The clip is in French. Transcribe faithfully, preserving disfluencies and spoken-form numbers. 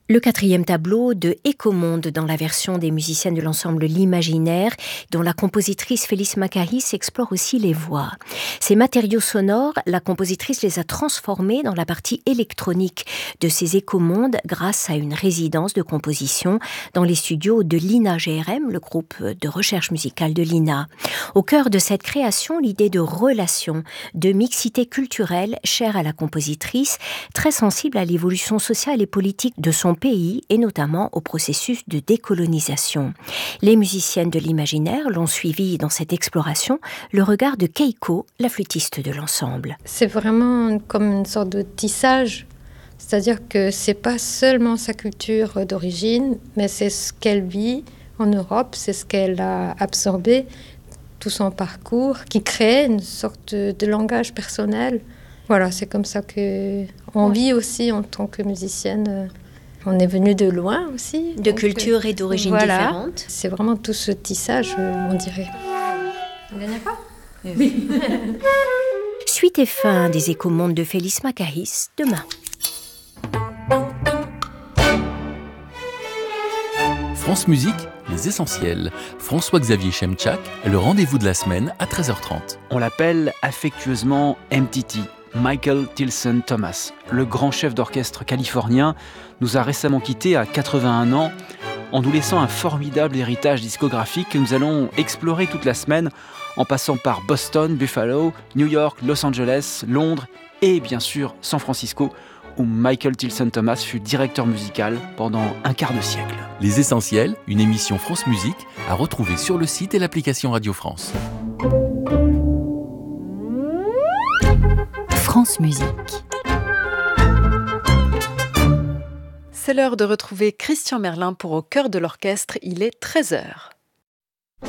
Le quatrième tableau de Écomonde dans la version des musiciennes de l'ensemble L'Imaginaire, dont la compositrice Félix Macahis explore aussi les voix. Ces matériaux sonores, la compositrice les a transformés dans la partie électronique de ces Écomondes grâce à une résidence de composition dans les studios de l'I N A G R M, le groupe de recherche musicale de l'I N A. Au cœur de cette création, l'idée de relation, de mixité culturelle chère à la compositrice, très sensible à l'évolution sociale et politique de son pays et notamment au processus de décolonisation. Les musiciennes de l'Imaginaire l'ont suivi dans cette exploration, le regard de Keiko, la flûtiste de l'ensemble. C'est vraiment comme une sorte de tissage, c'est-à-dire que c'est pas seulement sa culture d'origine, mais c'est ce qu'elle vit en Europe, c'est ce qu'elle a absorbé, tout son parcours, qui crée une sorte de langage personnel. Voilà, c'est comme ça qu'on vit aussi en tant que musicienne. On est venu de loin aussi. De cultures et d'origines voilà. différentes. C'est vraiment tout ce tissage, on dirait. On gagne pas ? Oui. Suite et fin des Écomondes de Félix Macahis, demain. France Musique, les essentiels. François-Xavier Chemchak, le rendez-vous de la semaine à treize heures trente. On l'appelle affectueusement M T T, Michael Tilson Thomas. Le grand chef d'orchestre californien nous a récemment quittés à quatre-vingt-un ans en nous laissant un formidable héritage discographique que nous allons explorer toute la semaine en passant par Boston, Buffalo, New York, Los Angeles, Londres et bien sûr San Francisco, où Michael Tilson Thomas fut directeur musical pendant un quart de siècle. Les Essentiels, une émission France Musique à retrouver sur le site et l'application Radio France. France Musique. C'est l'heure de retrouver Christian Merlin pour Au cœur de l'orchestre, il est treize heures.